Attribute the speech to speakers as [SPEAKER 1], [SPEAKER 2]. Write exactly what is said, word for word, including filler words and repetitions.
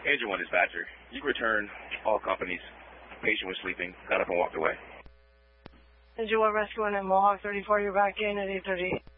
[SPEAKER 1] Engine one dispatcher. You can return all companies. Patient was sleeping, got up and walked away.
[SPEAKER 2] Engine one rescue one at Mohawk thirty-four, you're back in at eight thirty.